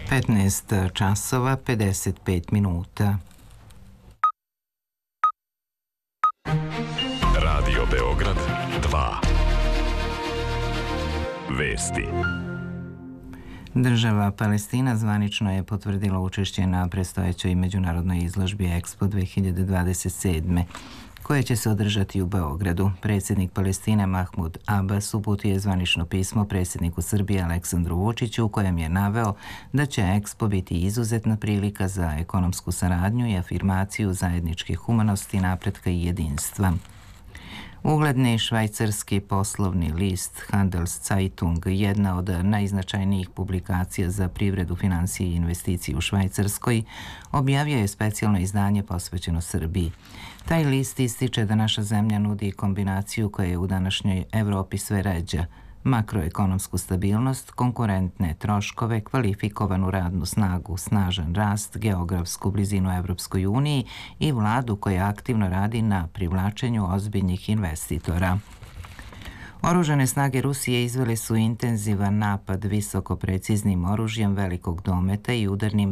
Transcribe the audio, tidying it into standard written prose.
15 časova 55 minuta. Radio Beograd 2. Vesti. Država Palestina zvanično je potvrdila učešće na predstojećoj međunarodnoj izložbi Expo 2027. koje će se održati u Beogradu. Predsjednik Palestine Mahmud Abbas uputio je zvanično pismo predsjedniku Srbije Aleksandru Vučiću u kojem je naveo da će Expo biti izuzetna prilika za ekonomsku saradnju i afirmaciju zajedničkih humanosti, napretka i jedinstva. Ugledni švajcarski poslovni list Handelszeitung, jedna od najznačajnijih publikacija za privredu, financije i investicije u Švajcarskoj, objavio je specijalno izdanje posvećeno Srbiji. Taj list ističe da naša zemlja nudi kombinaciju koja je u današnjoj Evropi sve ređa: makroekonomsku stabilnost, konkurentne troškove, kvalifikovanu radnu snagu, snažan rast, geografsku blizinu Evropskoj uniji i vladu koja aktivno radi na privlačenju ozbiljnih investitora. Oružane snage Rusije izvele su intenzivan napad visoko preciznim oružjem velikog dometa i udarnim